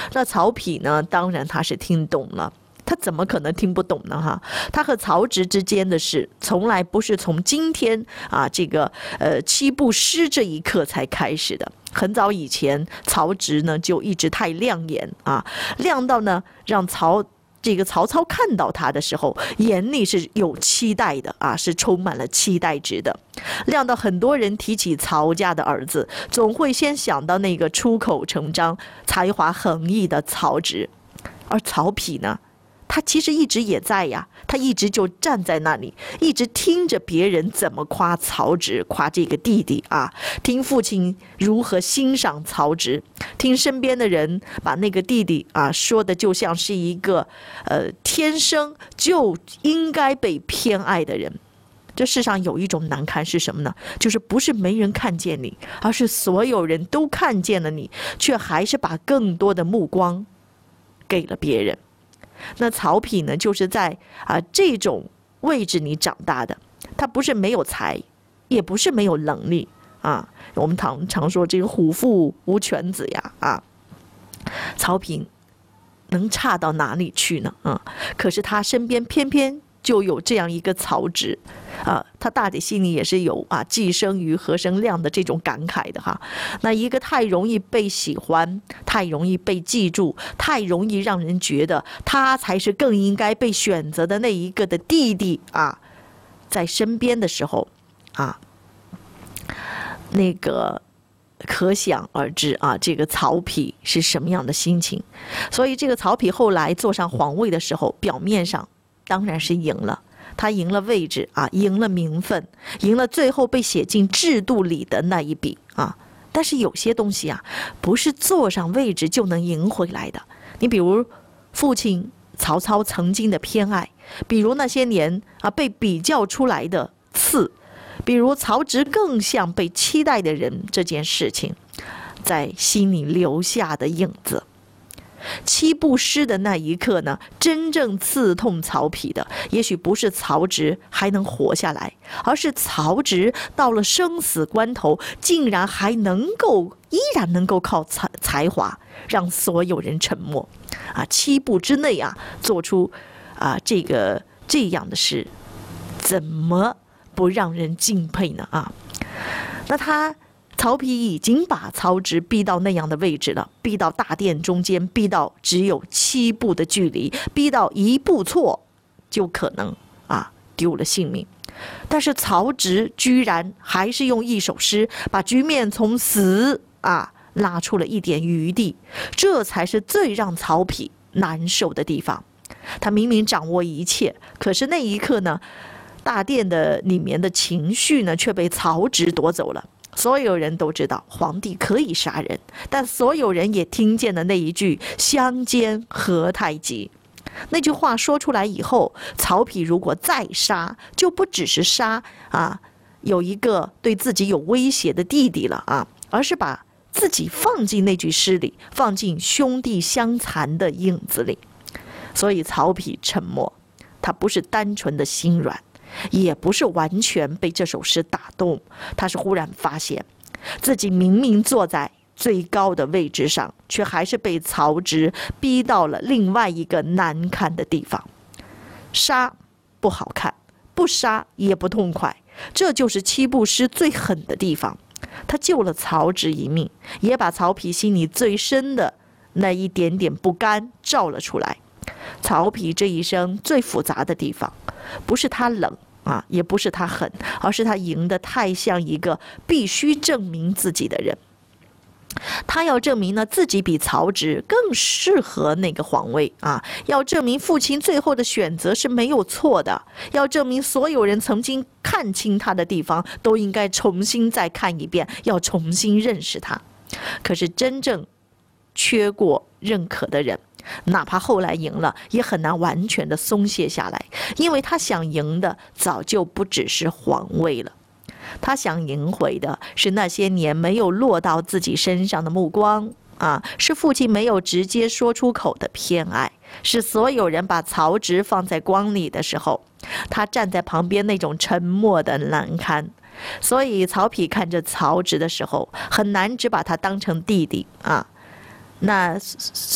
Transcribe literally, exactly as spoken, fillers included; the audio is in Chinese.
那曹丕呢，当然他是听懂了。他怎么可能听不懂呢？哈，他和曹植之间的事，从来不是从今天啊这个呃七步诗这一刻才开始的。很早以前，曹植呢就一直太亮眼啊，亮到呢让曹这个曹操看到他的时候，眼里是有期待的啊，是充满了期待值的。亮到很多人提起曹家的儿子，总会先想到那个出口成章、才华横溢的曹植，而曹丕呢？他其实一直也在呀，他一直就站在那里，一直听着别人怎么夸曹植，夸这个弟弟啊，听父亲如何欣赏曹植，听身边的人把那个弟弟啊说的就像是一个呃天生就应该被偏爱的人。这世上有一种难堪是什么呢？就是不是没人看见你，而是所有人都看见了你，却还是把更多的目光给了别人。那曹丕呢，就是在啊这种位置里长大的，他不是没有才，也不是没有能力啊。我们常常说这个虎父无犬子呀啊，曹丕能差到哪里去呢？啊，可是他身边偏偏就有这样一个曹植啊，他大抵心里也是有啊既生瑜何生亮的这种感慨的哈。那一个太容易被喜欢，太容易被记住，太容易让人觉得他才是更应该被选择的那一个的弟弟啊，在身边的时候啊，那个可想而知啊，这个曹丕是什么样的心情。所以这个曹丕后来坐上皇位的时候，表面上当然是赢了，他赢了位置啊，赢了名分，赢了最后被写进制度里的那一笔啊。但是有些东西啊，不是坐上位置就能赢回来的。你比如父亲曹操曾经的偏爱，比如那些年啊被比较出来的刺，比如曹植更像被期待的人这件事情，在心里留下的影子。七步诗的那一刻呢，真正刺痛曹丕的，也许不是曹植还能活下来，而是曹植到了生死关头，竟然还能够依然能够靠才才华让所有人沉默啊！七步之内啊，做出啊这个这样的事，怎么不让人敬佩呢？啊，那他。曹丕已经把曹植逼到那样的位置了，逼到大殿中间，逼到只有七步的距离，逼到一步错就可能啊丢了性命。但是曹植居然还是用一首诗把局面从死啊拉出了一点余地，这才是最让曹丕难受的地方。他明明掌握一切，可是那一刻呢，大殿的里面的情绪呢却被曹植夺走了。所有人都知道皇帝可以杀人，但所有人也听见了那一句相煎何太急。那句话说出来以后，曹丕如果再杀，就不只是杀啊有一个对自己有威胁的弟弟了啊，而是把自己放进那句诗里，放进兄弟相残的影子里。所以曹丕沉默，他不是单纯的心软，也不是完全被这首诗打动，他是忽然发现自己明明坐在最高的位置上，却还是被曹植逼到了另外一个难看的地方。杀不好看，不杀也不痛快，这就是七步诗最狠的地方。他救了曹植一命，也把曹丕心里最深的那一点点不甘照了出来。曹丕这一生最复杂的地方，不是他冷啊，也不是他狠，而是他赢得太像一个必须证明自己的人。他要证明呢，自己比曹植更适合那个皇位啊，要证明父亲最后的选择是没有错的，要证明所有人曾经看清他的地方都应该重新再看一遍，要重新认识他。可是真正缺过认可的人，哪怕后来赢了，也很难完全的松懈下来，因为他想赢的早就不只是皇位了，他想赢回的是那些年没有落到自己身上的目光啊，是父亲没有直接说出口的偏爱，是所有人把曹植放在光里的时候，他站在旁边那种沉默的难堪。所以曹丕看着曹植的时候，很难只把他当成弟弟啊，那